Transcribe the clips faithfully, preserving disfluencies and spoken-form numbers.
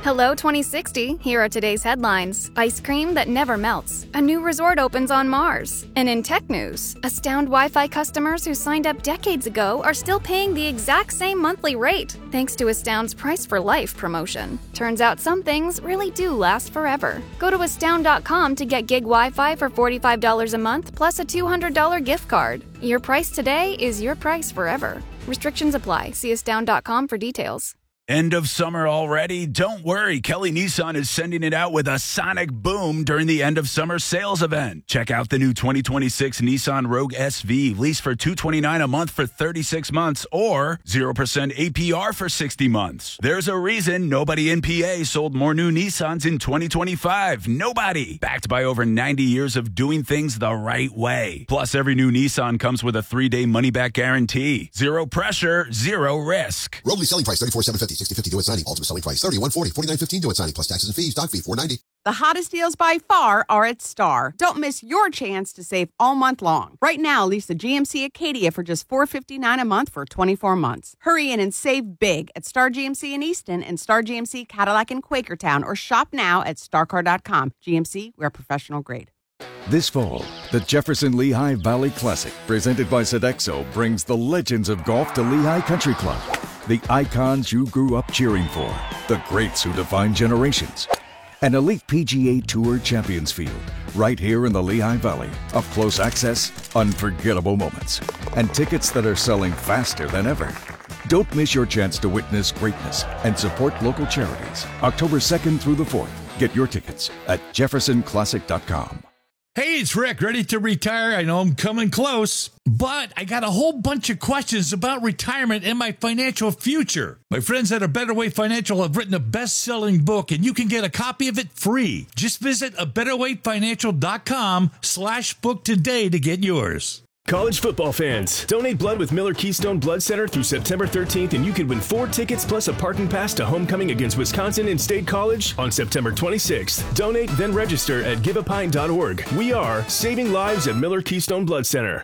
Hello twenty sixty, here are today's headlines. Ice cream that never melts. A new resort opens on Mars. And in tech news, Astound Wi-Fi customers who signed up decades ago are still paying the exact same monthly rate, thanks to Astound's Price for Life promotion. Turns out some things really do last forever. Go to astound dot com to get gig Wi-Fi for forty-five dollars a month plus a two hundred dollars gift card. Your price today is your price forever. Restrictions apply. See astound dot com for details. End of summer already? Don't worry, Kelly Nissan is sending it out with a sonic boom during the end of summer sales event. Check out the new twenty twenty-six Nissan Rogue S V, lease for two hundred twenty-nine dollars a month for thirty-six months or zero percent A P R for sixty months. There's a reason nobody in P A sold more new Nissans in twenty twenty-five. Nobody. Backed by over ninety years of doing things the right way. Plus, every new Nissan comes with a three-day money-back guarantee. Zero pressure, zero risk. Roadly selling price thirty-four thousand seven hundred fifty dollars. sixty fifty to its ninety. Ultimate selling price thirty-one forty. forty-nine fifteen to its ninety plus taxes and fees. Doc fee four ninety. The hottest deals by far are at Star. Don't miss your chance to save all month long. Right now, lease the G M C Acadia for just four hundred fifty-nine dollars a month for twenty-four months. Hurry in and save big at Star G M C in Easton and Star G M C Cadillac in Quakertown, or shop now at star car dot com. G M C, we're professional grade. This fall, the Jefferson Lehigh Valley Classic, presented by Sodexo, brings the legends of golf to Lehigh Country Club. The icons you grew up cheering for, the greats who define generations. An elite P G A Tour Champions Field, right here in the Lehigh Valley. Up close access, unforgettable moments, and tickets that are selling faster than ever. Don't miss your chance to witness greatness and support local charities. October second through the fourth. Get your tickets at jefferson classic dot com. Hey, it's Rick, ready to retire. I know I'm coming close, but I got a whole bunch of questions about retirement and my financial future. My friends at A Better Way Financial have written a best-selling book, and you can get a copy of it free. Just visit a better way financial dot com slash book today to get yours. College football fans, donate blood with Miller Keystone Blood Center through September thirteenth, and you can win four tickets plus a parking pass to homecoming against Wisconsin in State College on September twenty-sixth. Donate, then register at give a pint dot org. We are saving lives at Miller Keystone Blood Center.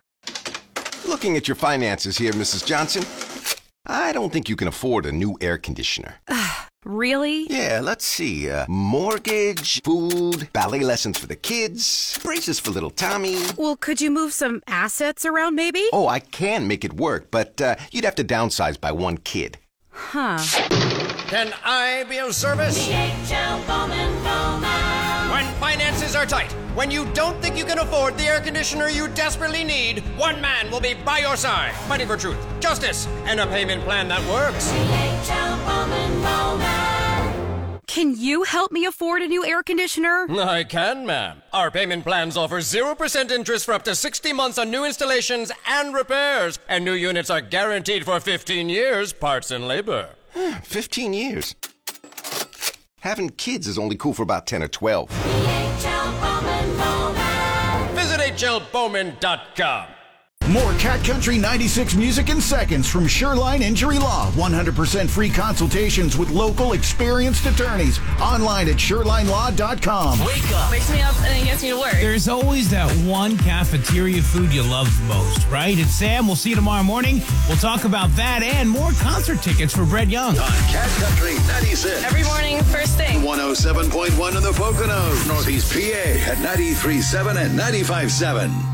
Looking at your finances here, Missus Johnson, I don't think you can afford a new air conditioner. Really? Yeah, let's see. Uh, mortgage, food, ballet lessons for the kids, braces for little Tommy. Well, could you move some assets around, maybe? Oh, I can make it work, but uh, you'd have to downsize by one kid. Huh. Can I be of service? D H L Bowman Bowman. When finances are tight, when you don't think you can afford the air conditioner you desperately need, one man will be by your side, fighting for truth, justice, and a payment plan that works. D H L Bowman Bowman. Can you help me afford a new air conditioner? I can, ma'am. Our payment plans offer zero percent interest for up to sixty months on new installations and repairs. And new units are guaranteed for fifteen years, parts and labor. fifteen years? Having kids is only cool for about ten or twelve. D H L Bowman Bowman. Visit H L Bowman dot com. More Cat Country ninety-six music in seconds from Shoreline Injury Law. one hundred percent free consultations with local experienced attorneys. Online at shoreline law dot com. Wake up. Wakes me up and then gets me to work. There's always that one cafeteria food you love most, right? It's Sam. We'll see you tomorrow morning. We'll talk about that and more concert tickets for Brett Young. On Cat Country ninety-six. Every morning, first thing. one oh seven point one in the Poconos. Northeast P A at ninety-three point seven and ninety-five point seven.